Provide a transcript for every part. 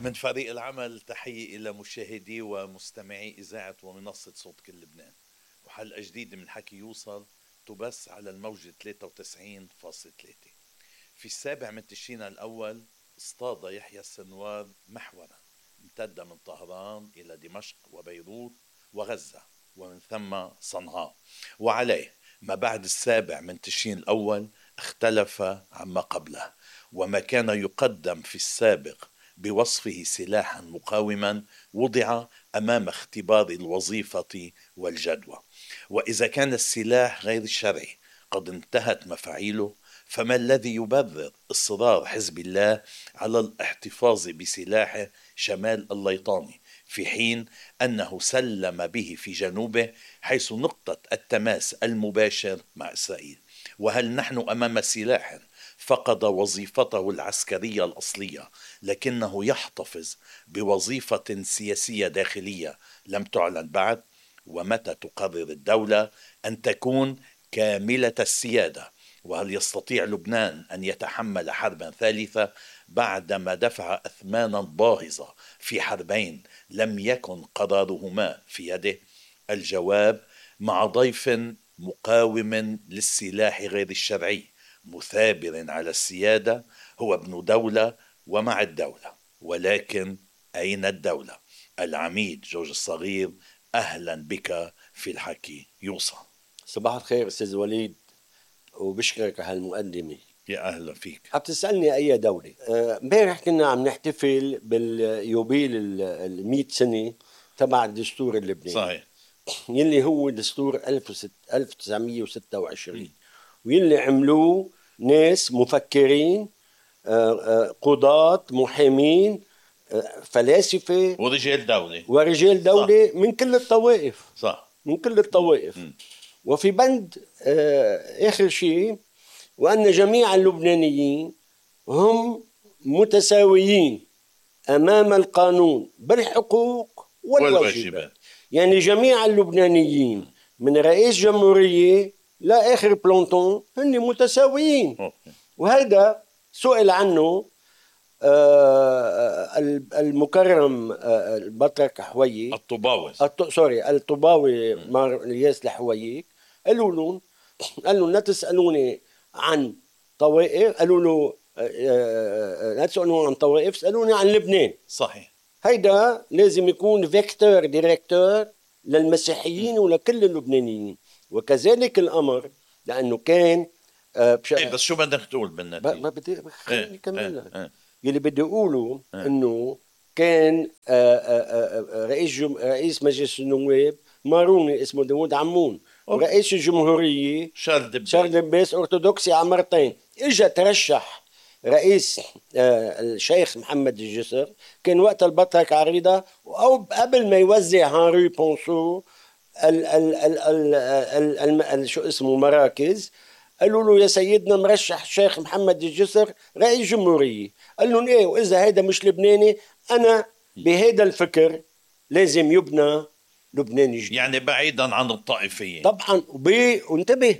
من فريق العمل تحية إلى مشاهدي ومستمعي إذاعة ومنصة صوت كل لبنان، وحلقة جديدة من حكي يوصل تبث على الموجة 93.3. في السابع من تشرين الأول اصطاد يحيى السنوار محورا امتد من طهران إلى دمشق وبيروت وغزة ومن ثم صنعاء، وعليه ما بعد السابع من تشرين الأول اختلف عما قبله، وما كان يقدم في السابق بوصفه سلاحا مقاوما وضع أمام اختبار الوظيفة والجدوى. وإذا كان السلاح غير الشرعي قد انتهت مفاعيله، فما الذي يبرر إصرار حزب الله على الاحتفاظ بسلاحه شمال الليطاني في حين أنه سلم به في جنوبه حيث نقطة التماس المباشر مع إسرائيل؟ وهل نحن أمام سلاح فقد وظيفته العسكرية الأصلية لكنه يحتفظ بوظيفة سياسية داخلية لم تعلن بعد؟ ومتى تقرر الدولة أن تكون كاملة السيادة؟ وهل يستطيع لبنان أن يتحمل حربا ثالثة بعدما دفع أثمانا باهظة في حربين لم يكن قرارهما في يده؟ الجواب مع ضيف مقاوم للسلاح غير الشرعي مثابر على السيادة، هو ابن دولة ومع الدولة، ولكن أين الدولة؟ العميد جورج الصغير، أهلا بك في الحكي يوصل. صباح الخير أستاذ وليد، وبشكرك على هالمقدمة. يا أهلا فيك. عم تسألني أي دولة؟ امبارح كنا عم نحتفل باليوبيل 100 سنة تبع الدستور اللبناني. صحيح. يلي هو دستور 1926، ويلي عملوه ناس مفكرين، قضاة، محامين، فلاسفة ورجال دولة من كل الطوائف. صح. من كل الطوائف. وفي بند آخر شيء: وأن جميع اللبنانيين هم متساويين أمام القانون بالحقوق والواجبات. يعني جميع اللبنانيين من رئيس جمهورية لآخر بلونتون هن متساويين. وهذا سئل عنه المكرم البطرك حويك الطوباوي مار الياس الحويك. قالوا له لا تسألوني عن طوائف، قالوا له لا تسألوني عن طوائف، سألوني عن لبنان. صحيح. هيدا لازم يكون فيكتور ديريكتور للمسيحيين ولكل اللبنانيين، وكذلك الأمر لأنه كان بس شو بدك تقول بالنتيجة؟ خليني كمل لك. يلي بدي أقوله إنه كان رئيس مجلس النواب ماروني اسمه داود عمون، ورئيس الجمهورية شارل دباس أرثوذكسي على مرتين. إجا ترشح رئيس الشيخ محمد الجسر، كان وقت البطرك عريضة، أو قبل ما يوزع هنري بونسو شو اسمه مراكز، قالوا له يا سيدنا مرشح الشيخ محمد الجسر رئيس جمهورية. قال لهم ايه، واذا هيدا مش لبناني انا بهيدا الفكر لازم يبنى لبناني جديد. يعني بعيدا عن الطائفيين طبعا. وانتبه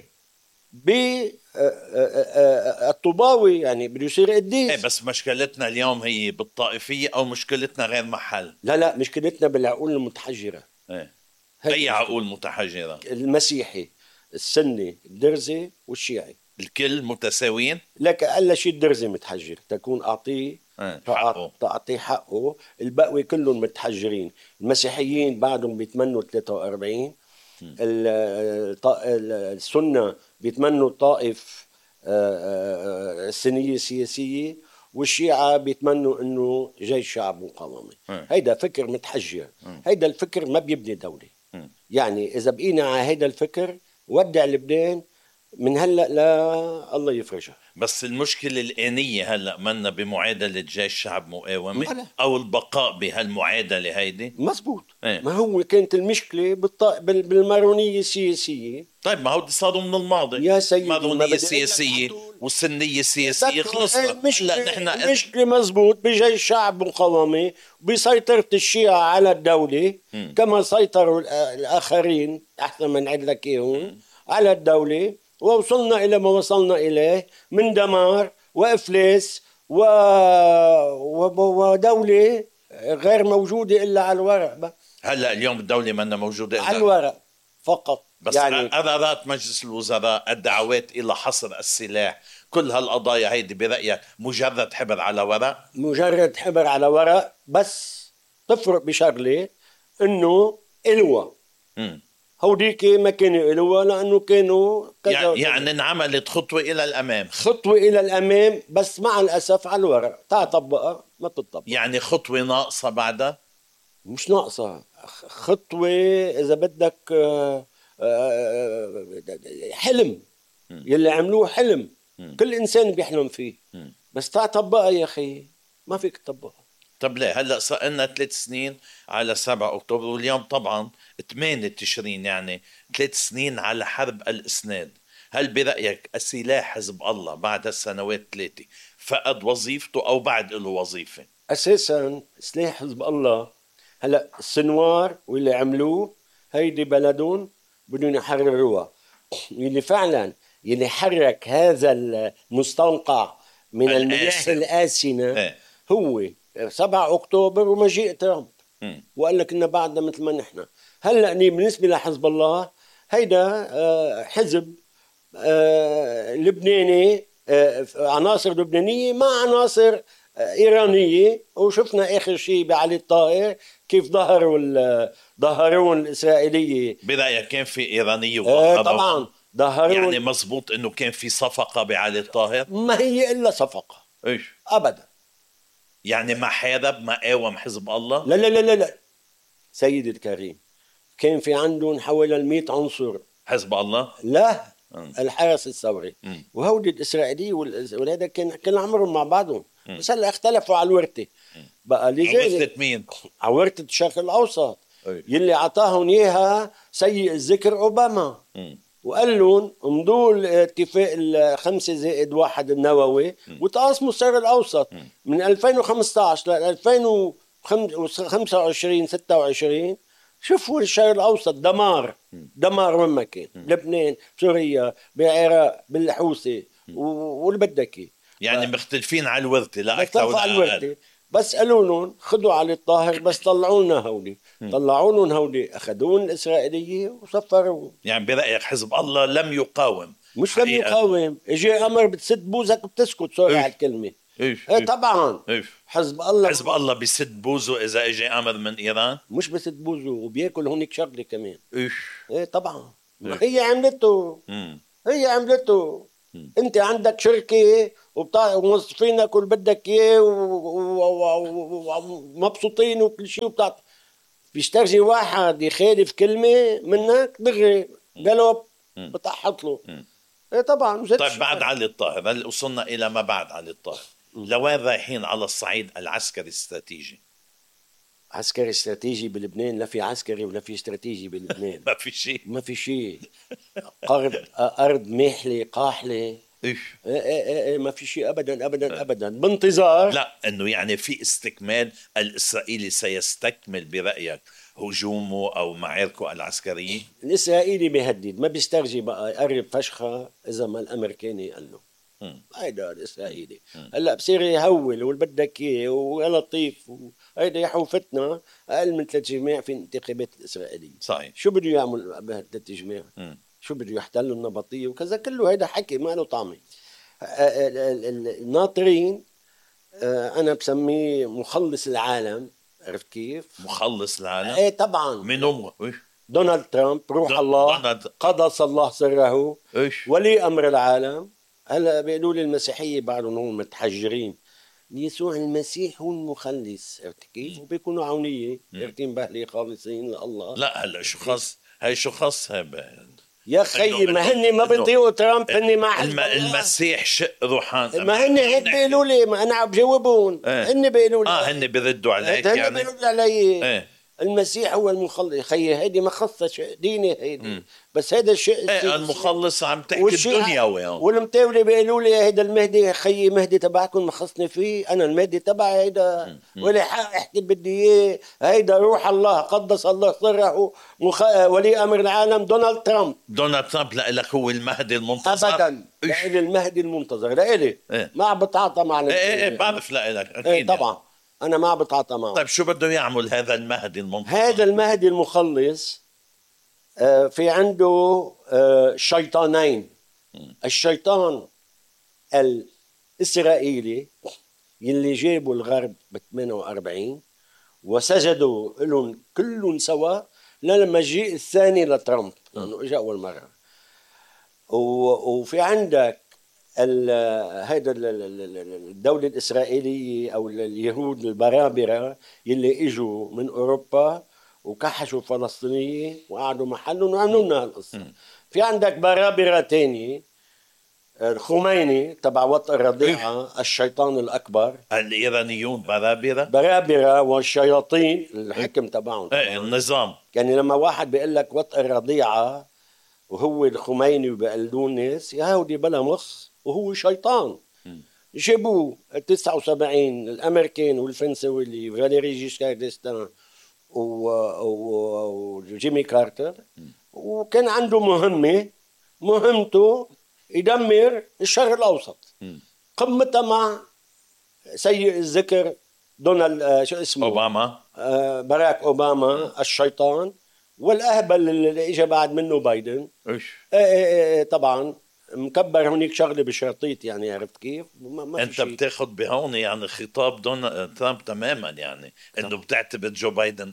الطوباوي يعني بده يصير قديس. بس مشكلتنا اليوم هي بالطائفية او مشكلتنا غير محل؟ لا مشكلتنا بالعقول المتحجرة. اي عقول متحجرة؟ المسيحي، السني، الدرزي والشيعي الكل متساويين؟ لك أقل شيء الدرزي متحجر، تكون أعطيه تعطيه حقه. البقوي كلهم متحجرين. المسيحيين بعدهم بيتمنوا 43، السنة بيتمنوا طائف السنية السياسية، والشيعة بيتمنوا انه جيش شعب مقاومة. هيدا فكر متحجر. هيدا الفكر ما بيبني دولة. يعني اذا بقينا على هيدا الفكر ودع لبنان من هلأ لا الله يفرجها. بس المشكلة الآنية هلأ منا بمعادلة جيش شعب مقاومة أو البقاء بهالمعادلة هيدي. مزبوط. ما هو كانت المشكلة بالمارونية السياسية. طيب ما هو صاروا من الماضي يا سيدي. المارونية السياسية والسنية السياسية خلصنا. المشكلة مزبوط بجيش شعب مقاومة بسيطرة الشيعة على الدولة كما سيطروا الآخرين أحسن من عدلك إيهم على الدولة، ووصلنا إلى ما وصلنا إليه من دمار وإفلاس ودولة غير موجودة إلا على الورق بس. هلا اليوم الدولة منا موجودة على الورق فقط. بس يعني قرارات مجلس الوزراء، الدعوات إلى حصر السلاح، كل هالقضايا هيدي برأيك مجرد حبر على ورق؟ مجرد حبر على ورق، بس تفرق بشغلة إنه إلوى هوديك ما كانوا إلوى لأنه كانوا يعني انعملت خطوة إلى الأمام، خطوة إلى الأمام، بس مع الأسف على الورق طبقها ما بتطبق. يعني خطوة ناقصة بعدها؟ مش ناقصة خطوة إذا بدك حلم يلي عملوه حلم كل إنسان بيحلم فيه، بس طبقها يا أخي ما فيك تطبقها. طب ليه هلأ صار لنا 3 سنين على 7 أكتوبر، واليوم طبعا 8 تشرين، يعني 3 سنين على حرب الإسناد. هل برأيك السلاح حزب الله بعد السنوات 3 فقد وظيفته أو بعد له وظيفة؟ أساسا سلاح حزب الله هلأ السنوار واللي عملوه هيدي بلدهم بدون يحرروها. اللي فعلا يلي حرك هذا المستنقع من المياه الآسنة هو 7 أكتوبر ومجيء ترامب، وقال لك إنه بعدنا مثل ما نحن. هلأ بالنسبة لحزب الله هيدا حزب لبناني، عناصر لبنانية مع عناصر إيرانية، وشفنا آخر شيء بعلي الطائر كيف ظهرون الإسرائيلية. برأيك كان في إيرانية طبعا ظهرون، يعني مزبوط إنه كان في صفقة بعلي الطاهر؟ ما هي إلا صفقة أبدا، يعني ما حارب ما قاوم حزب الله؟ لا لا لا لا لا سيدي الكريم، كان في عندهم حوالي 100 عنصر حزب الله، لا الحرس الثوري، وهودي الإسرائيلي وهذا كان عمرهم مع بعضهم. بس هلا اختلفوا على الورثة بقى. ورثة مين؟ على ورثة الشرق الأوسط يلي عطاهم إياها سيء الذكر أوباما، وقال لهم امضوا اتفاق 5+1 النووي وتقاسموا الشرق الأوسط. من 2015 ل 2025 26 شوفوا الشرق الأوسط دمار وين ما كان، لبنان، سوريا، بالعراق، بالحوثي واللي بدك. يعني مختلفين على الورثة، لا أكثر ولا أقل. بس قالوا لهم خذوا علي الطاهر، بس طلعوا لنا هودي أخذون الإسرائيلية وسفروا. يعني برأيك حزب الله لم يقاوم؟ مش لم يقاوم، اجى أمر بتسد بوزك وبتسكت، سوري على الكلمة. طبعا حزب الله بيسد بوزه إذا اجى أمر من إيران؟ مش بسد بوزه، وبياكل هونيك شغلة كمان. طبعا هي عملته. انت عندك شركة وموظفينك واللي بدك اياه ومبسوطين وكل شيء، بيشتري واحد يخالف كلمة منك دغري قلب بتحط له. طبعا. طيب بعد علي الطاهر، هل وصلنا الى ما بعد علي الطاهر؟ لوين رايحين على الصعيد العسكري الاستراتيجي؟ عسكري استراتيجي بلبنان؟ لا في عسكري ولا في استراتيجي بلبنان. ما في شيء أرض ماحلة قاحلة. ما في شيء أبدا بانتظار. لا انه يعني في استكمال، الاسرائيلي سيستكمل برأيك هجومه او معاركه العسكرية؟ الاسرائيلي بيهدد، ما بيسترجي بقى يقرب فشخة اذا ما الامريكاني قال له. هيدا الاسرائيلي هلا بصير يهول واللي بدك اياه ولطيف، هيدا يحوفتنا اقل من 3 جماع في الانتخابات الاسرائيليه. صحيح. شو بده يعمل بهال3 جماع؟ شو بده يحتلوا النبطيه وكذا كله، هيدا حكي ما له طعمه. الناطرين انا بسميه مخلص العالم. عرفت كيف؟ مخلص العالم؟ طبعا. من دونالد ترامب روح الله قدس الله سره، ولي امر العالم. هلا بيقولوا لي المسيحيه بعدهم هم متحجرين. يسوع المسيح هو المخلص، عرفت كيف؟ وبيكونوا عونيه عرفتين بهلي خالصين لله. لا هلا شو خص هاي يا خيي، ما هن ما بيطيقوا ترامب، هن مع المسيح شق روحان. ما هن هيك بيقولوا لي، ما انا عم بجاوبهم. هن بيقولوا لي هن بيردوا عليك يعني. هن بيردوا علي. المسيح هو المخلص. خيي هيدي مخصص ديني هيدي. بس هذا الشيء المخلص عم تحكي الدنيا والمتاولي بيقولوا لي هيدا المهدي. خيي مهدي تبعكم مخصني فيه، انا المهدي تبعي هيدا ولا حق احكي بدي اياه. هيدا روح الله قدس الله سره ولي امر العالم دونالد ترامب لك هو المهدي المنتظر ابدا. لإلي المهدي المنتظر لإلي. ما عم بتعاطى مع بعرف لإلك اكيد طبعا. انا ما بتعاطى معه. طيب شو بده يعمل هذا المهدي المنتظر؟ هذا المهدي المخلص في عنده شيطانين. الشيطان الإسرائيلي يلي جابوا الغرب ب 48 وسجدوا لهم كلهم سوا لما جاء الثاني لترامب لأنه إجا أول مرة. وفي عندك هيدا الدولة الإسرائيلية أو اليهود البرابرة يلي إجوا من أوروبا وكحشوا فلسطينية وقعدوا محلهم وعملوا لنا هالقصة. في عندك برابرة تاني الخميني تبع وطء الرضيعة الشيطان الأكبر. الإيرانيون برابرة والشياطين الحكم تبعهم النظام. يعني لما واحد بيقول لك وطء الرضيعة وهو الخميني وبقلدون الناس يا هودي بلا مخ وهو شيطان. جابوه 79 الأمريكان والفرنساوي فاليري جيشكار ديستان وجيمي كارتر وكان عنده مهمته يدمر الشرق الأوسط. قمتها مع سيء الذكر دونالد شو اسمه أوباما باراك أوباما الشيطان والأهبل اللي إجا بعد منه بايدن. طبعا مكبر هونيك شغله بشرطيط يعني عرفت كيف ما انت بتاخد بهون يعني خطاب ترامب تماما يعني انه بتعتبر جو بايدن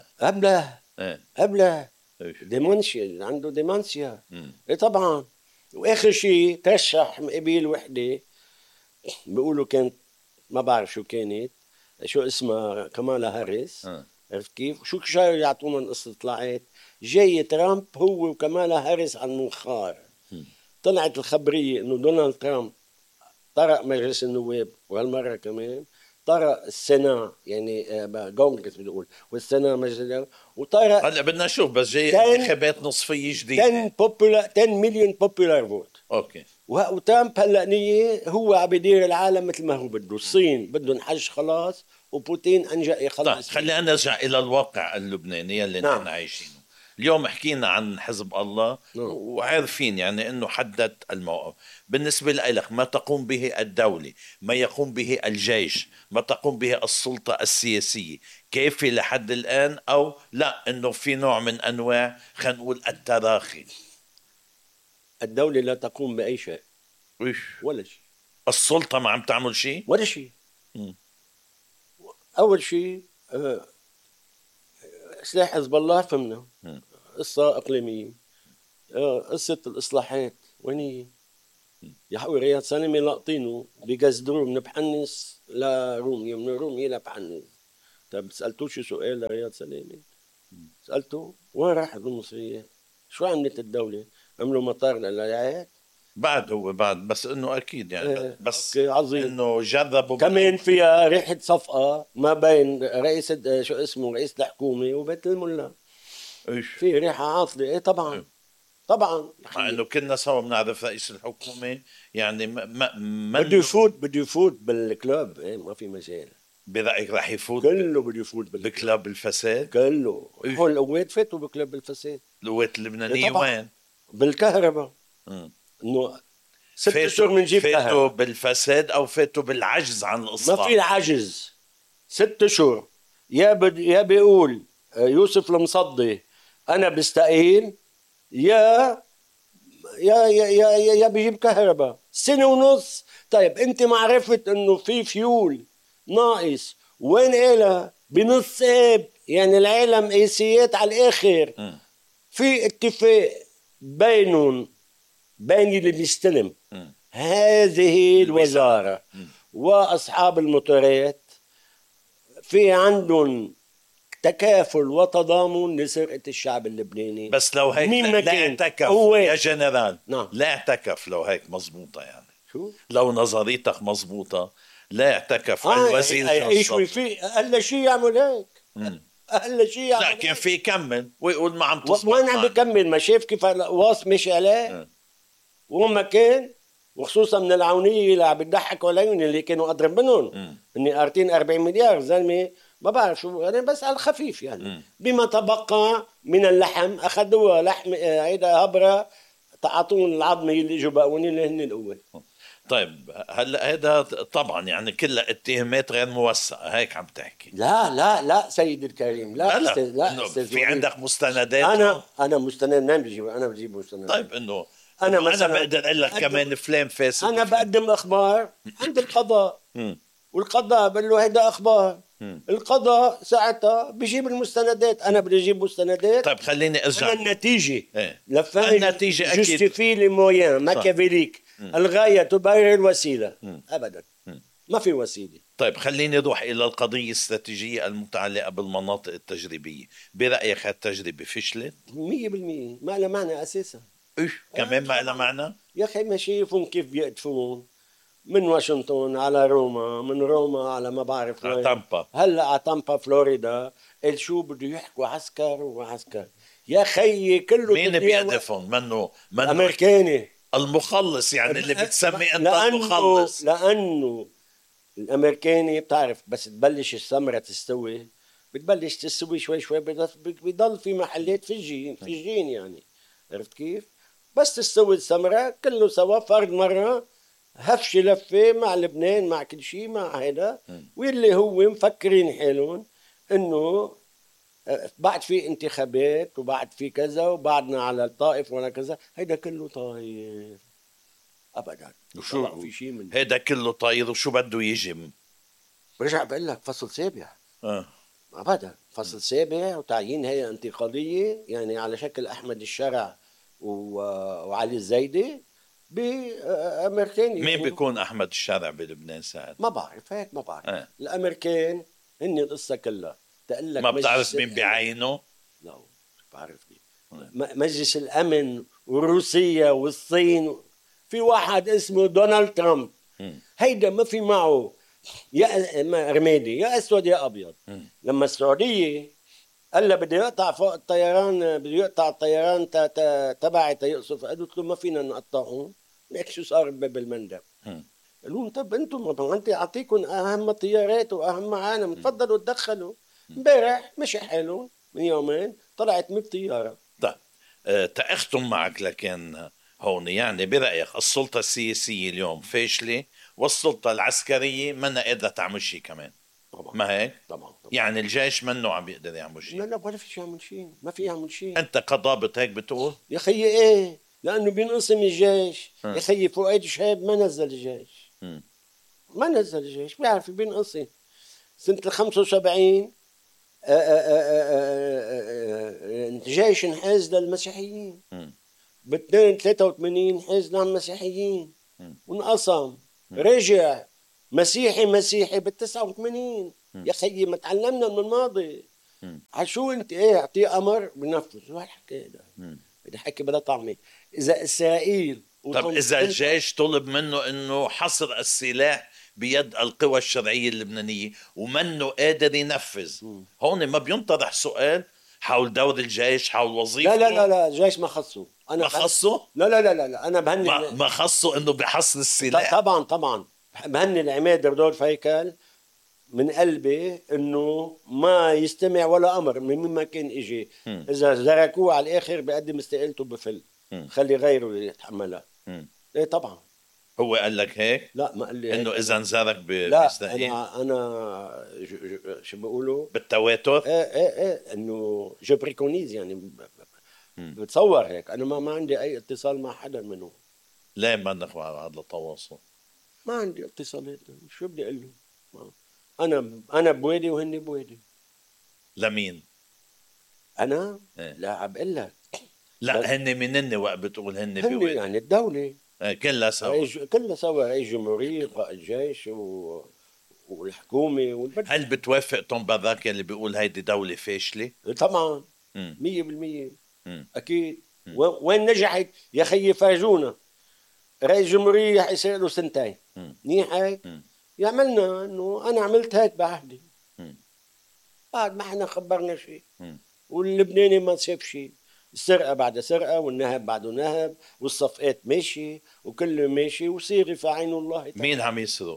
قبله ديمنشيا عنده ديمنشيا. طبعا واخر شيء ترشح قبيل وحده بيقولوا كانت ما بعرف شو كانت شو اسمها كمالا هاريس. عرفت كيف شو كشار يعطونا قصه طلعت جاي ترامب هو وكمالا هاريس على المنخار. طلعت الخبريه انه دونالد ترامب طرق مجلس النواب وهالمره كمان طرق السنة يعني كونغرس بنقول والسنة مجلس وطرق. هلا بدنا نشوف بس جاي انتخابات نصفيه جديده 10 مليون بوبولار فوت. اوكي وترامب هلا نية هو عم يدير العالم مثل ما هو بده. الصين بدهم حج خلاص وبوتين انجا يخلص. خلينا نرجع الى الواقع اللبناني اللي نحن عايشينه اليوم. حكينا عن حزب الله وعارفين يعني انه حدد الموقف. بالنسبة لك ما تقوم به الدولة ما يقوم به الجيش ما تقوم به السلطة السياسية كيف لحد الآن او لا انه في نوع من انواع خلينا نقول التراخي؟ الدولة لا تقوم بأي شيء ولا شيء. السلطة ما عم تعمل شيء ولا شيء. أول شيء سلاح حزب الله فهمنا قصة إقليمية. قصة الإصلاحات وينية يا حقوي رياض سلامي لاقطينه بيجزدروه من بحنس لرومية من رومية لبحنس. طيب سألتوه شو سؤال لرياض سلامي؟ سألته وين راحت المصريات؟ شو عملت الدولة؟ عملوا مطار للعيال بعد بس انه اكيد يعني بس عظيم انه جذبوا كمان فيها ريحة صفقة ما بين رئيس شو اسمه رئيس الحكومة وبيت الملا. في ريحة عاطلة طبعا طبعا مع انه كنا سوا بنعرف رئيس الحكومة يعني بده يفوت بالكلوب. ما في مجال. برأيك راح يفوت كله بده يفوت بكلاب الفساد كله. هو القوات فاتوا بكلاب الفساد. القوات اللبنانية وين؟ بالكهرباء انه 6 اشهر من جيب كهرباء. فاتوا بالفساد او فاتوا بالعجز عن الاصلاح؟ ما في عجز. 6 اشهر يا بيقول يوسف المصدي انا بستقيل يا بيجيب كهرباء 1.5 سنة. طيب انت ما عرفت انه في فيول ناقص وين إلها بنص اب يعني العالم قيسيات على الاخر. في اتفاق بين اللي بيستلم هذه الوزارة واصحاب الموتورات في عندهم تكافل وتضامن لسرقة الشعب اللبناني. بس لو هيك لا اعتكف يا جنرال. لا اعتكف لو هيك مزبوطة يعني شو؟ لو نظريتك مزبوطة لا اعتكف الوزير ايش في اقل شيء يعمل هيك اقل شيء يعمل. لا كان في يكمل ويقول ما عم تصبح. وين عم بيكمل؟ ما شاف كيف واص مشي عليه وهم كان وخصوصا من العونية اللي عم بيضحكوا عليهم اللي كانوا اضرب منهم اني قارتين 40 مليار زلمه ما بعرف شو يعني بس على الخفيف يعني. بما تبقى من اللحم اخذوها لحم هيدا هبره تعاطون العظمه اللي اجوا بقوني اللي هن القوه. طيب هلا هذا طبعا يعني كلها اتهامات غير موثقة، هيك عم تحكي؟ لا سيدي الكريم، لا لا استاذ، لا انه استاذ في وليد. عندك مستندات؟ انا مستند، نعم بجيب، انا بجيب مستندات. طيب انه انا انا مثلا بقدر اقول لك كمان فلان فاسد انا وفلان. بقدم اخبار عند القضاء، مم. والقضاء بقول له هيدا اخبار، مم. القضاء ساعتها بجيب المستندات. انا بدي اجيب مستندات. طيب خليني ارجع. انا النتيجه ايه لفهم النتيجة اكيد جوستيفي لي مويان صح. ماكافيليك، الغايه تبرر الوسيله. مم. ابدا، مم. ما في وسيله. طيب خليني نروح إلى القضية الاستراتيجية المتعلقة بالمناطق التجريبية. برأيك هالتجربة فشلت؟ 100% ما لها معنى اساسا. إيه كمان ما لها معنى؟ يا اخي ما شايفهم كيف بيقدفون من واشنطن على روما، من روما على ما بعرف وين، تامبا. هلا على تامبا فلوريدا. شو بده يحكوا عسكر وعسكر. يا خيي كله مين بيقدفهم؟ منه الامريكاني المخلص يعني اللي بتسمي انت لانه المخلص. لانه الامريكاني بتعرف بس تبلش الثمره تستوي، بتبلش تستوي شوي شوي، بضل في محلات في الجين يعني. عرفت كيف؟ بس تستوي الثمره كله سوا فرد مره، هفشه لفه مع لبنان مع كل شيء مع هيدا، واللي هو مفكرين حالهم انه بعد في انتخابات وبعد في كذا وبعدنا على الطائف ولا كذا. هيدا كله طاير ابدا. وشو في شيء من هيدا كله طاير وشو بده يجي؟ برجع بقول لك فصل سابع. آه. ابدا، فصل سابع وتعيين هيئه انتقاليه يعني على شكل احمد الشرع وعلي الزيدي بامريكان مين يعني. بيكون احمد الشارع بلبنان ساعد؟ ما بعرف هيك، ما بعرف. الامريكان هن القصه كلها. تقول لك ما بتعرف مين بيعينه؟ لا مش بعرفني. مجلس الامن وروسيا والصين، في واحد اسمه دونالد ترامب. هيدا ما في معه يا رمادي يا اسود يا ابيض. لما السعوديه قال له بدي يقطع فوق الطيران، بده يقطع الطيران تبعي تيقصف، قالت له ما فينا نقطعهم. ليك شو صار بباب المندب؟ قالوا لهم طب انتم ما انت اعطيكم اهم الطيارات واهم عالم، تفضلوا تدخلوا. امبارح مشي حالهم من يومين طلعت 100 طياره. طيب تأختم معك لكن هون يعني برأيك السلطة السياسية اليوم فاشلة والسلطة العسكرية منا قادرة تعمل شيء كمان؟ طبعا. ما هيك؟ طبعا. يعني الجيش منه عم يقدر يعمل شيء؟ لا ولا في شيء يعمل شيء، ما في يعمل شيء. انت كضابط هيك بتقول؟ يا خيي ايه، لانه بينقسم الجيش. يا خيي فؤاد شهاب ما نزل الجيش. ما نزل الجيش، بيعرف بينقسم. سنة 75 الجيش انحاز للمسيحيين، ب 83 انحاز للمسيحيين وانقسم. رجع مسيحي بال 89. يا خيي ما تعلمنا من الماضي. عشو انت ايه اعطيه امر بنفذ. شو هالحكي ده؟ هذا حكي بلا طعمه. اذا اسرائيل طب اذا الجيش طلب منه انه حصر السلاح بيد القوى الشرعيه اللبنانيه ومنه قادر ينفذ، هون ما بينطرح سؤال حول دور الجيش، حول وظيفته؟ لا الجيش ما خصه. انا ما خصه؟ لا انا بهني ما خصه انه بحصر السلاح. طبعا بهني العماد رودولف هيكل من قلبي انه ما يستمع ولا امر من مما كان اجي. اذا زركوه على الاخر بقدم استقالته بفل، خلي غيره يتحملها. ايه طبعا. هو قال لك هيك؟ لا ما قال لي انه هيك. اذا انزارك لا انا شو بيقولوا بالتواتر؟ ايه انه جو بريكونيز يعني. بتصور هيك. انا ما عندي اي اتصال مع حدا منهم. ليه ما عندك مع هذا التواصل؟ ما عندي اتصالات. شو بدي اقول له؟ انا بوادي وهن بوادي. لمين؟ انا إيه؟ لا عم بقول لك. لا هن منن وقت بتقول هن بوادي يعني الدوله كلها سوا. كلها سوا، رئيس جمهوريه قائد جيش والحكومه هل بتوافق توم باراك اللي بيقول هيدي دوله فاشله؟ طبعا 100%. اكيد. وين نجحت يا خيي؟ فرجونا. رئيس جمهوريه حيصير له سنتين منيح هيك. يعملنا انه انا عملت هيك بعهدي، بعد ما احنا خبرنا شيء. واللبناني ما شاف شيء. السرقه بعد سرقه والنهب بعده نهب والصفقات ماشي وكله ماشي وصيغي فعين الله تعالى. مين عم يسرق؟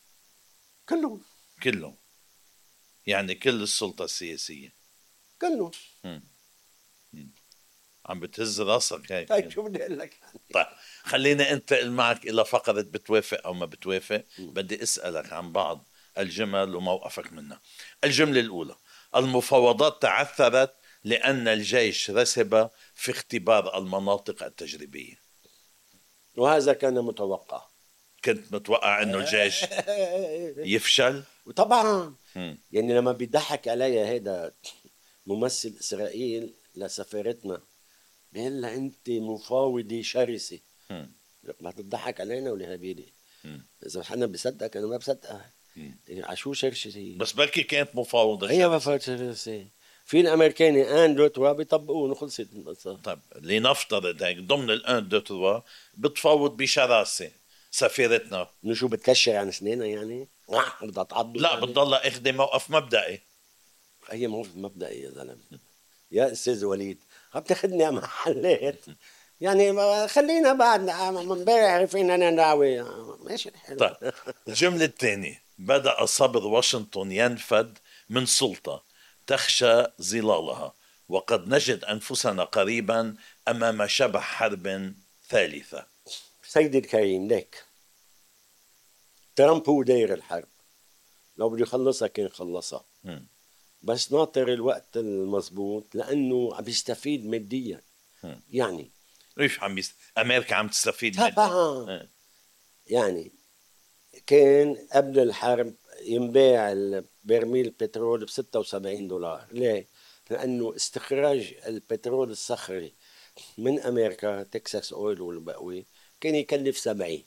كلهم يعني كل السلطه السياسيه كلهم. عم بتهز راسك هيك. طيب شو بدي اقول لك يعني؟ طيب خلينا انتقل معك الى فقرة بتوافق او ما بتوافق. بدي اسألك عن بعض الجمل وموقفك منها. الجملة الاولى: المفاوضات تعثرت لان الجيش رسب في اختبار المناطق التجريبية. وهذا كان متوقع. كنت متوقع انه الجيش يفشل. وطبعا يعني لما بيضحك علي هيدا ممثل اسرائيل لسفيرتنا، بيقول لها انت مفاوضه شرسه. ما تضحك علينا ولا هبيدي؟ اذا حدا بيصدقك انا ما بصدقها. عشو شرسه هي؟ بس بركي كانت مفاوضه هي مفاوضه شرسه. في الامريكاني ان دو تروا بيطبقون وخلصت القصه. طيب لنفترض هيك ضمن الان دو تروا بتفاوض بشراسه سفيرتنا، شو بتكشر عن سنينها يعني؟ بدها تعض؟ لا بتضلها اخذ موقف مبدئي. هي موقف مبدئي يا زلمه. يا استاذ وليد عم تاخذني على محلات يعني. خلينا بعد امبارح عرفنا انا دعوه ماشي الحال. طيب الجمله الثانيه: بدأ صبر واشنطن ينفد من سلطه تخشى ظلالها، وقد نجد انفسنا قريبا امام شبح حرب ثالثه. سيدي الكريم ليك ترامب هو داير الحرب، لو بده يخلصها كان خلصها. بس ناطر الوقت المضبوط لانه عم يستفيد ماديا. يعني ايش امريكا عم تستفيد طبعا. يعني كان قبل الحرب ينباع برميل البترول ب $76. ليه؟ لانه استخراج البترول الصخري من امريكا تكساس اويل والبقوي كان يكلف 70.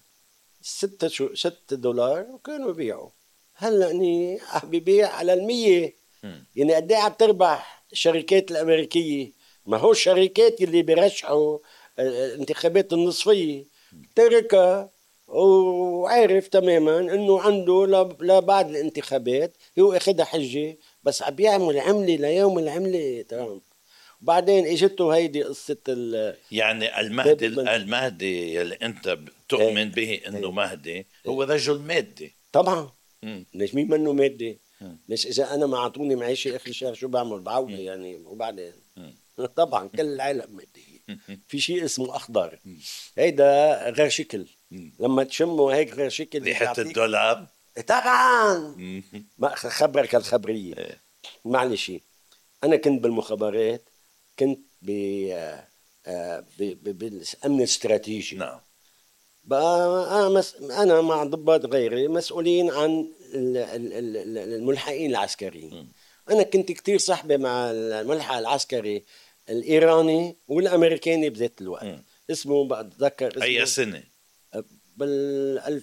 $6 وكانوا يبيعوا. هلا اني عم ببيع على 100. يعني قد ايه عم تربح الشركات الامريكيه؟ ما هو الشركات اللي بيرشحوا الانتخابات النصفيه تركها وعارف تماما انه عنده لا بعد الانتخابات هو اخذها حجه، بس عم بيعمل عمله ليوم العمله ترامب. وبعدين اجته هيدي قصه يعني المهدي اللي انت بتؤمن به انه مهدي هو رجل مادي. طبعا. ليش مين منه مادي؟ ليش اذا انا ما اعطوني معيشه اخر الشهر شو بعمل؟ بعوض يعني. وبعدين طبعا كل العالم ماديه. في شيء اسمه اخضر، هيدا غير شكل. لما تشمه هيك غير شكل ريحه الدولار. طبعا. ما خبرك الخبريه. معلش انا كنت بالمخابرات، كنت بالامن الاستراتيجي. نعم. بقى انا مع ضباط غيري مسؤولين عن الملحقين العسكريين. انا كنت كتير صاحبه مع الملحق العسكري الايراني والامريكاني بذات الوقت. اسمه بتذكر اسمه اي سنه؟ بال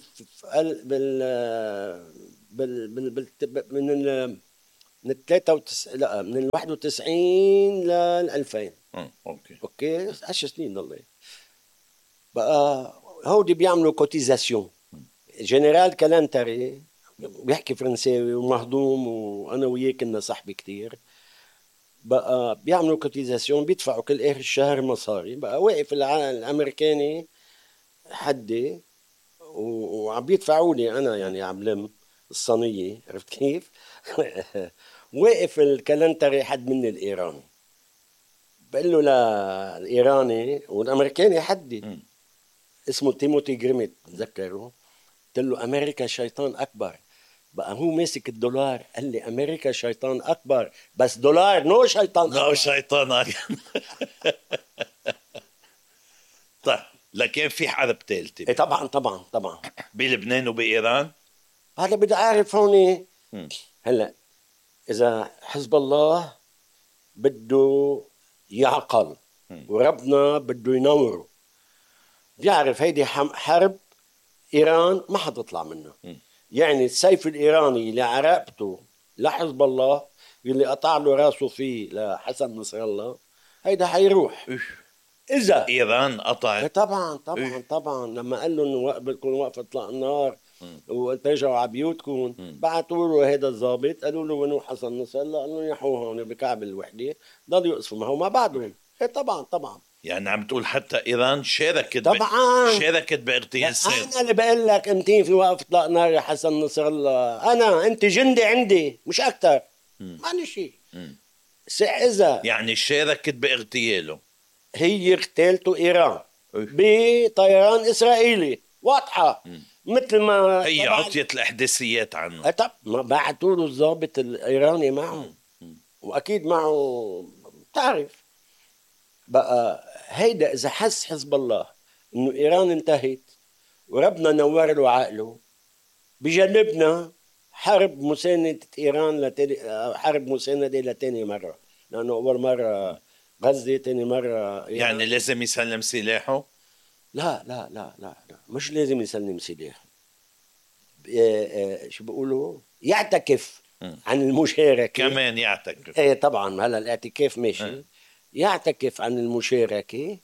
من 93 لا من 91 لل 2000. اوكي 10 سنين والله. بقى هودي بيعملوا كوتيزاسيون. جنرال كالانتري بيحكي فرنساوي ومهضوم، وانا وياه كنا صاحبي كتير. بقى بيعملوا كوتيزاسيون، بيدفعوا كل اخر الشهر مصاري. بقى واقف الامريكاني حدي وعم بيدفعوا لي انا يعني عم لم الصينيه، عرفت كيف؟ واقف الكالنتري حد من الايراني، بقول له للايراني والامريكاني حدي اسمه تيموتي جريميت بتذكره. قلت له امريكا شيطان اكبر. بقى هو ماسك الدولار قال لي امريكا شيطان اكبر بس دولار نو شيطان اكبر. نو شيطان اكبر. طيب لكن في حرب ثالثه. طبعا طبعا طبعا بلبنان وبايران. هذا بدي اعرف هون. هلا اذا حزب الله بده يعقل وربنا بده ينوره، بيعرف هيدي حرب ايران ما حتطلع منها. يعني السيف الايراني اللي عرقبته لحزب الله اللي قطع له راسه فيه لحسن نصر الله هيدا حيروح. اذا ايران قطعت طبعا طبعا طبعا لما قال له انه بدكم وقف اطلاق النار وترجعوا على بيوتكم، بعثوا له هذا الضابط قالوا له وينو حسن نصر الله؟ قالوا يحوه هون بكعب الوحده، ضلوا يقصفوا ما هو ما بعدهم. طبعا طبعا. يعني عم تقول حتى ايران شاركت طبعا شاركت باغتيال السيد. انا اللي بقول لك امتين في وقف اطلاق نار يا حسن نصر الله. انت جندي عندي مش اكثر. ماني شيء. اذا يعني شاركت باغتياله. هي اغتالته إيران بطيران إسرائيلي واضحة. مثل ما هي عطيت الإحداثيات عنه. طب ما بعتوا له الضابط الإيراني معه، وأكيد معه تعرف بقى. هيدا إذا حس حزب الله إنه إيران انتهت وربنا نور له عقله، بجنبنا حرب مساندة إيران حرب مساندة لتاني مرة، لأنه أول مرة غزة، تاني مرة إيران. يعني لازم يسلم سلاحه؟ لا لا لا لا لا، مش لازم يسلم سلاحه. شو بيقولوا يعتكف عن المشاركة كمان. يعتكف ايه طبعا، هلا الاعتكاف ماشي. يعتكف عن المشاركة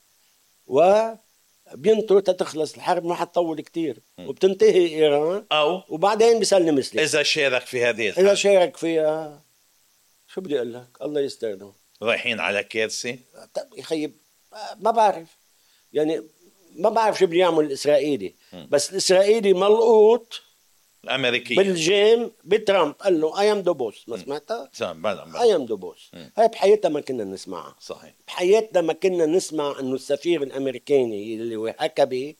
وبينطر تتخلص الحرب، ما حتطول كتير وبتنتهي إيران، أو وبعدين بيسلم سلاح إذا شارك في هذه الحرب. إذا شارك فيها شو بدي أقول لك، الله يسترنا. رايحين على كارثة. طب يخيب، ما بعرف يعني، ما بعرف شو بده يعمل الإسرائيلي. بس الإسرائيلي ملقوط الأمريكي بالجيم بترامب، قال له I am the boss. ما سمعتها؟ I am the boss. هاي بحياتنا ما كنا نسمعها. صحيح. بحياتنا ما كنا نسمع انه السفير الامريكاني اللي هو حكبي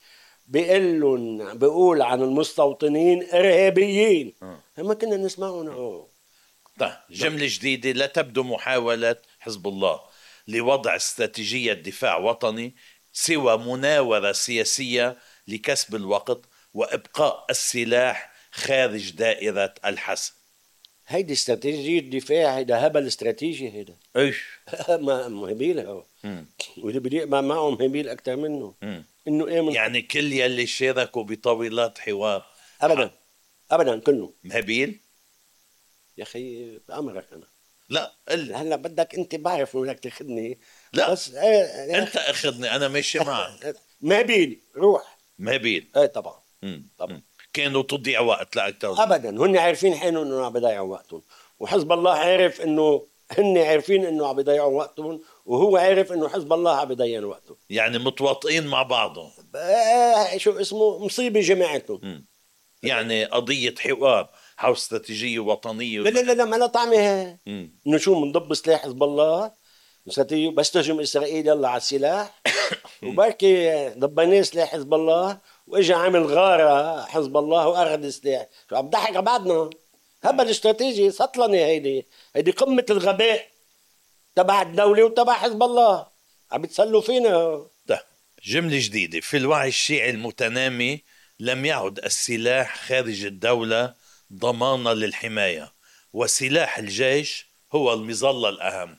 بيقول عن المستوطنين ارهابيين. ما كنا نسمعهم. طيب، جملة جديدة: لا تبدو محاولة حزب الله لوضع استراتيجية دفاع وطني سوى مناورة سياسية لكسب الوقت وإبقاء السلاح خارج دائرة الحسم. هيدي استراتيجية دفاع، هيدا هبل استراتيجي هيدا. ايش؟ ما هبيل هو، واللي بدي معهم هبيل أكتر منه. إنه إيه يعني كل يلي شاركوا بطاولات حوار أبدا كله هبيل. يا أخي بأمرك أنا. لا هلا بدك أنت، بعرف بدك تاخذني. لا بس أنت أخذني، أنا ماشي معك. مهبيل روح مهبيل. ايه طبعا. طبعا كانوا تضيع وقت لأكثر. ابدا، هن عارفين حينهم انه عم بيضيعوا وقتهم، وحزب الله عارف انه هن عارفين انه عم بيضيعوا وقتهم، وهو عارف انه حزب الله عم بيضيع وقته. يعني متواطئين مع بعضهم. شو اسمه، مصيبه جماعتهم. يعني قضيه حوار حول استراتيجيه وطنيه. لا لا لا، ما لا طعمها. انه شو بنضب سلاح حزب الله استراتيجيه، بس تهجم اسرائيل يلا على السلاح وبركي ضبينا سلاح حزب الله، واجا عامل غاره حزب الله واخذ السلاح. شو عم بضحك على بعضنا؟ هبل استراتيجي سطلنه. هيدي قمه الغباء تبع الدوله وتبع حزب الله، عم بتسلوا فينا. ده جمله جديده: في الوعي الشيعي المتنامي لم يعد السلاح خارج الدوله ضمانا للحمايه، وسلاح الجيش هو المظله الاهم.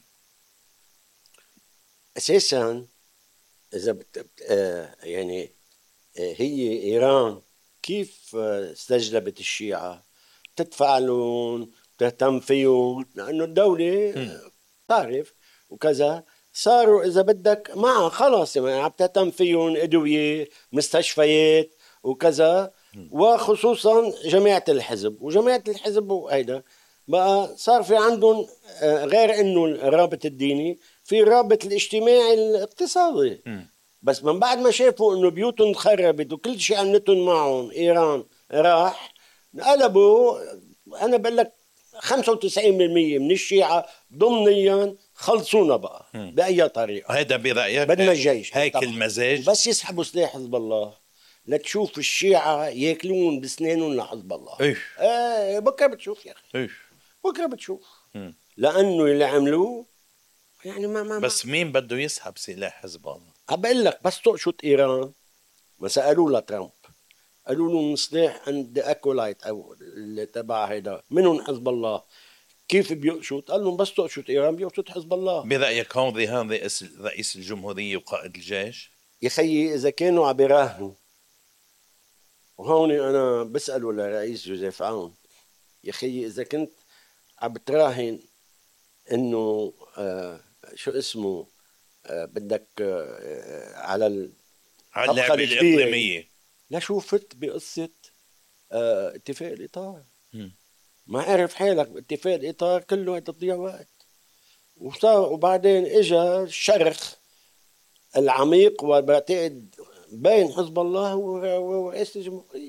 اساسا اذا يعني هي ايران كيف استجلبت الشيعة؟ تدفع لهم، تهتم فيهم، لانه الدولة تعرف وكذا. صاروا اذا بدك معها خلاص، يعني عم تهتم فيهم، ادوية، مستشفيات وكذا. وخصوصا جماعة الحزب، وجماعة الحزب وهيدا بقى صار في عندهم غير انه الرابط الديني، في الرابط الاجتماعي الاقتصادي. بس من بعد ما شافوا انه بيوتهم خربت وكل شيء عملتهم معهم ايران راح، قلبوا. انا بقول لك 95% من الشيعة ضمنيا خلصونا بقى باي طريقه. هذا برايك؟ بدنا الجيش هيك المزاج. بس يسحبوا سلاح حزب الله لتشوف الشيعة ياكلون بسنانهم لحزب الله. ايه بكره بتشوف يا اخي. بكره بتشوف. لانه اللي عملوه يعني ما بس مين بده يسحب سلاح حزب الله؟ بقول لك بس تقشط ايران. ما سالوا لترامب، قالوا له من سلاح عند اكولايت او اللي تبع هيدا منهم حزب الله كيف بيقشط؟ قال لهم بس تقشط ايران بيقشط حزب الله. برايك هون رهان رئيس الجمهوريه وقائد الجيش؟ يا خيي اذا كانوا عم بيراهنوا، وهون انا بساله لرئيس جوزيف عون، يا خيي اذا كنت عم بتراهن انه شو اسمه بدك على اللعبة الإقليمية، لا شوفت بقصة اتفاق الإطار. ما عرف حالك اتفاق الإطار كله تضيع وقت. وبعدين اجا الشرخ العميق، وبعتقد بين حزب الله ورئيس الجمهورية.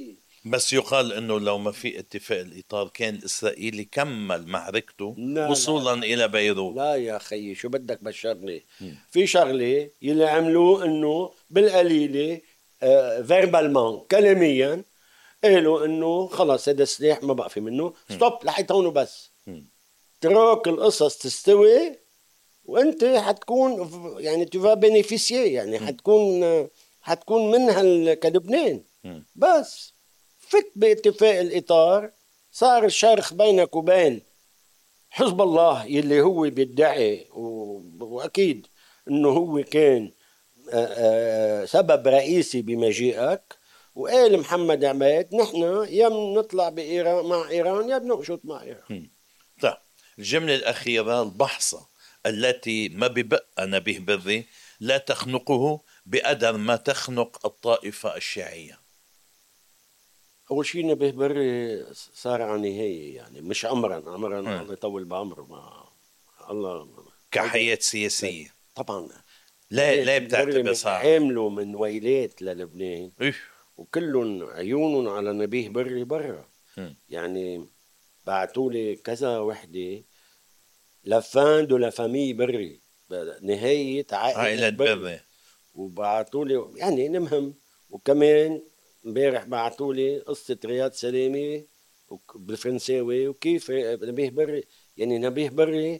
بس يقال انه لو ما في اتفاق الاطار كان الاسرائيلي كمل معركته لا وصولا لا الى بيروت. لا يا خيي، شو بدك بشرني؟ في شغله يلي عملوه انه بالقليله فيربالمان كلاميا قالوا انه خلص هذا السلاح ما بقى في منه، ستوب لحد هون وبس. ترك القصص تستوي وانت حتكون يعني تفا بينيفيسيي، يعني حتكون منها كلبنان. بس فك باتفاق الاطار، صار الشرخ بينك وبين حزب الله يلي هو بيدعي واكيد انه هو كان سبب رئيسي بمجيئك. وقال محمد عبيد نحن يا بنطلع بإيران مع إيران يا بنقشط مع إيران. طيب الجملة الأخيرة، البحصة التي ما ببقى نبيه بري لا تخنقه بقدر ما تخنق الطائفة الشيعية. أول شيء نبيه بري صار على نهاية، يعني مش عمرا الله يطول بعمره، ما الله كحياة سياسية طبعا. لا بتعتبر صار عاملوا من ويلات للبنان وكلهم عيونهم على نبيه بري برا. يعني بعتوا لي كذا وحده لفان دو لافامي بري، نهايه عائله بري، وبعتوا لي يعني المهم. وكمان امبارح بعتوا لي قصه رياض سلامه بالفرنساوي وكيف نبيه بري. يعني نبيه بري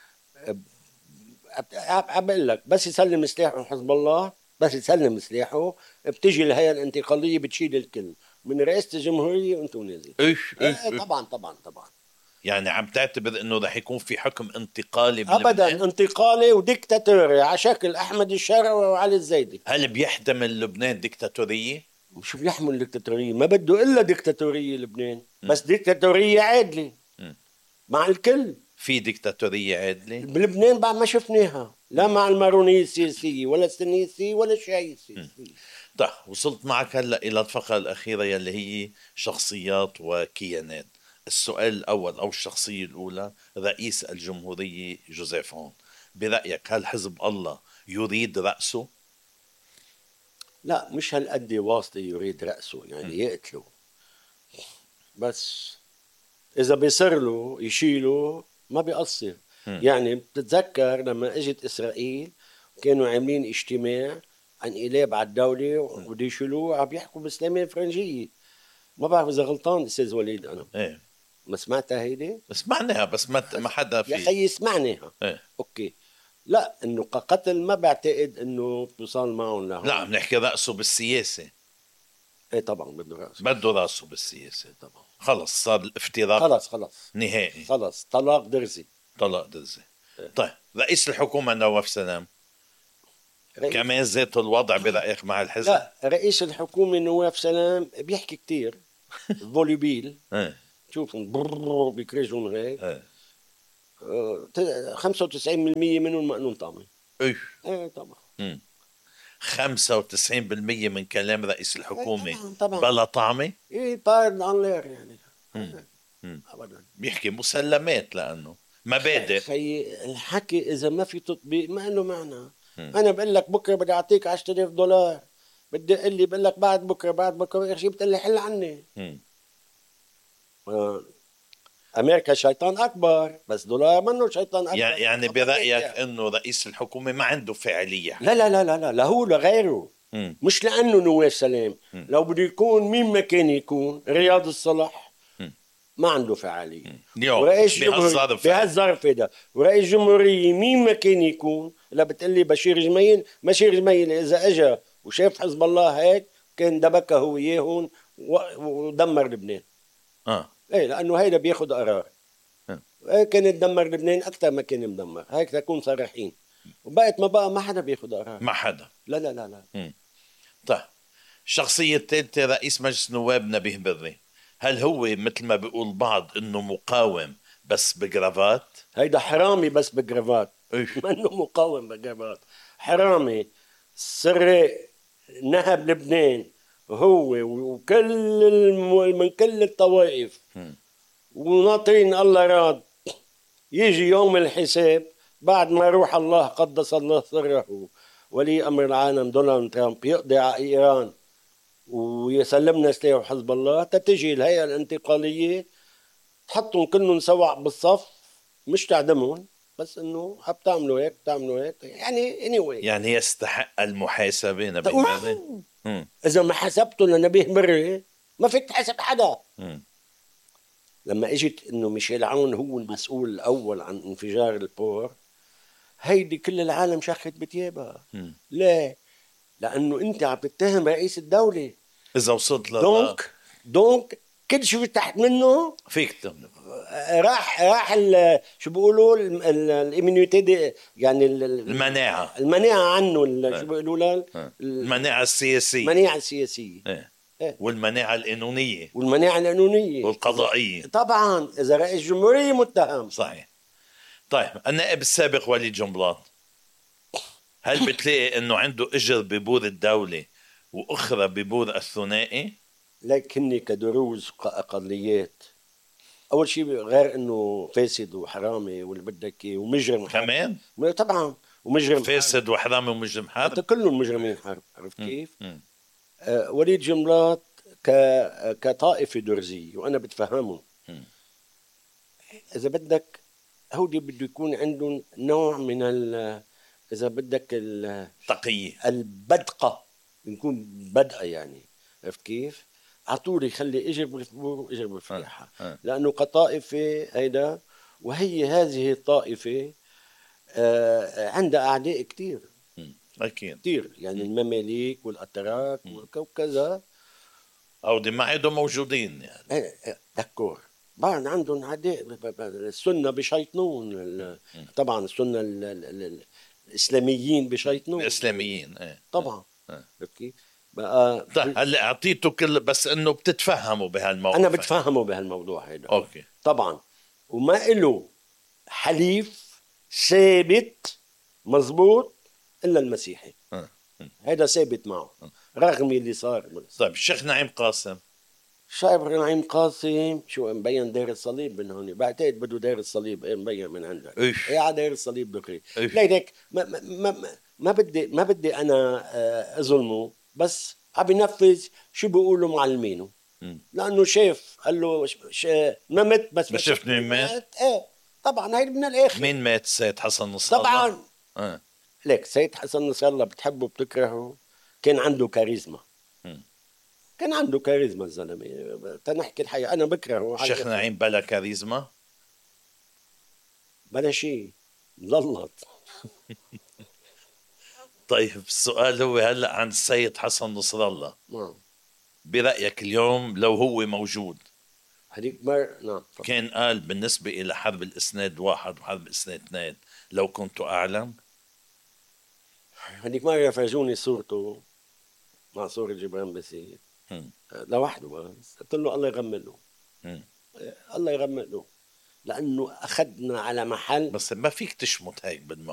بقول لك بس يسلم سلاحه حزب الله، بس يسلم سلاحه بتجي الهيئه الانتقاليه بتشيل الكل من رئاسه الجمهوريه وانتم نازلين. طبعا طبعا طبعا. يعني عم تعتبر انه رح يكون في حكم انتقالي بلبنان؟ ابدا، انتقالي وديكتاتوري على شكل احمد الشرعي وعلي الزيدي. هل بيحتمل لبنان ديكتاتوريه؟ شو بيحمل ديكتاتوريه؟ ما بده الا ديكتاتوريه لبنان، بس ديكتاتوريه عادله مع الكل. في ديكتاتوريه عادله بلبنان بعد ما شفناها، لا مع المارونيه السياسيه ولا السنيسيه ولا الشيعيه السياسيه. طيب وصلت معك هلا الى الفقره الاخيره يلي هي شخصيات وكيانات. السؤال الاول او الشخصيه الاولى، رئيس الجمهوريه جوزيف عون، برايك هل حزب الله يريد راسه؟ لا مش هالقد واسطه يريد راسه، يعني يقتله. بس اذا بيصير له يشيله ما بيقصر. يعني بتتذكر لما اجت اسرائيل كانوا عاملين اجتماع عن انقلاب على الدوله وبده يشيلوه، عم يحكوا بالاسلاميه الفرنجيه. ما بعرف اذا غلطان استاذ وليد انا. ايه ما سمعتها هيدي؟ سمعناها بس ما حدا في يا خيي سمعناها. ايه. اوكي. لا انه كقتل ما بعتقد انه بوصل معهم لهون. لا بنحكي راسه بالسياسه. ايه طبعا بده راسه، بده راسه بالسياسه طبعا. خلص صار الافتراق خلص نهائي، خلص طلاق درزي. طلاق درزي. طيب رئيس الحكومه نواف سلام كمان ذات الوضع برأيك مع الحزب؟ لا رئيس الحكومة نواف سلام بيحكي كتير فوليبيل. شوفهم بيكرجون هيك. 95% منهم مقنون طعمي. ايه طبعا. 95% من كلام رئيس الحكومة طبعا. بلا طعمة؟ ايه بارد عن لير يعني. ابدا بيحكي مسلمات لانه مبادئ. خيي الحكي اذا ما في تطبيق ما له معنى. انا بقول لك بكره بدي اعطيك $10,000، بدي اقول لي بقول لك بعد بكره شيء بتقول لي حل عني. امريكا شيطان اكبر، بس دولار منه شيطان اكبر. يعني برايك انه رئيس الحكومه ما عنده فعاليه؟ لا لا لا لا لا هو لغيره. مش لانه نواف سلام. لو بده يكون مين ما كان يكون رياض الصلح ما عنده فعاليه. ورئيس بهالظرف ده ورئيس جمهوريه مين ما كان يكون. لا بتقلي بشير جميل اذا اجى وشاف حزب الله هيك كان دبكه هو اياهم ودمر لبنان. ايه لانه هيدا بياخذ قرار. كان يدمر لبنان اكثر ما كان مدمر، هيك تكون صريحين. وبقت ما بقى ما حدا بياخذ قرار، ما حدا. لا لا لا لا. طيب الشخصيه الثالثه رئيس مجلس نواب نبيه بري، هل هو مثل ما بيقول بعض انه مقاوم بس بجرافات؟ هيدا حرامي بس بجرافات. ما انه مقاوم بجرافات، حرامي سرق نهب لبنان هو وكل من كل الطوائف. وناطرين الله راد يجي يوم الحساب بعد ما روح الله قدس الله سره ولي امر العالم دونالد ترامب يقضي على ايران ويسلمنا سلاح حزب الله، تتجي الهيئة الانتقالية تحطهم كلهم سوا بالصف، مش تعدمهم، بس انه بتعملوا هيك بتعملوا هيك، يعني anyway. يعني يستحق المحاسبة نبيه بري؟ اذا ما حسبته لنبيه بري ما فيك تحاسب حدا. لما اجت انه ميشيل عون هو المسؤول الاول عن انفجار البور، هيدي كل العالم شخت بتيابها. ليه؟ لانه انت عم تتهم رئيس الدولة. اذا وصلت دونك كل شيء تحت منه فيك تملك. راح شو بيقولوا الاميونيتي، يعني المناعة عنه، شو بيقولوا لها المناعة السياسية. المناعة السياسية. والمناعة القانونية والقضائية. طبعا إذا رئيس جمهورية متهم. صحيح. طيب النائب السابق وليد جنبلاط، هل بتلاقي انه عنده اجر ببور الدولة واخرى ببور الثنائي؟ لكن كدروز كأقليات، اول شيء غير انه فاسد وحرامي واللي بدك ومجرم كمان. طبعا ومجرم فاسد حرب. وحرامي ومجرم حرب، كلهم مجرمين حرب. عرفت كيف؟ وليد جنبلاط كطائفة درزية وأنا بتفهمهم. إذا بدك هودي بده يكون عندهم نوع من إذا بدك التقية، البدقة، نكون بدقة يعني. عرفت كيف؟ عطول يخلي إجر بالفبور وإجر بالفلاحة، لأنه كطائفة هيدا، وهي هذه الطائفة عندها أعداء كتير. أكيد كتير، يعني المماليك والأتراك وكذا، أو دي ما عندهم موجودين يعني. دكور بعد عندهم عداء. السنة بشيطنون، طبعا السنة الإسلاميين بشيطنون. الإسلاميين طبعا. كيف بقى؟ هلا أعطيته كل، بس إنه بتتفهموا بهالموضوع. أنا بتفهموا بهالموضوع هيدا. أوكي. طبعا، وما إله حليف ثابت مزبوط إلا المسيحي. هذا ثابت معه رغم اللي صار. طيب الشيخ نعيم قاسم، شايف نعيم قاسم شو مبين داير الصليب من هون، بعتقد بده داير الصليب مبين من عندك. ايه داير الصليب بقري. ليك ما بدي انا اظلمه، بس عم ينفذ شو بيقولوا معلمينه، لانه شاف قال له ما مت بس ما شفت مين مات. ايه طبعا هيدا من الاخر. مين مات؟ السيد حسن نصر الله طبعا. ليك سيد حسن نصر الله بتحبه بتكرهه، كان عنده كاريزما. كان عنده كاريزما الزلمه، تنحكي الحقيقه انا بكرهه. الشيخ نعيم بلا كاريزما، بلا شيء، مللط. طيب السؤال هو هلا عن السيد حسن نصر الله. برأيك اليوم لو هو موجود، هديك كان قال بالنسبة إلى حرب الإسناد 1 وحرب الإسناد 2 لو كنت أعلم؟ هديك مرة فرجوني صورته مع صورة جبران باسيل لوحده، بس قلت له الله يغمد له. الله يغمد له، لأنه أخذنا على محل. بس ما فيك تشمت هيك بالموضوع.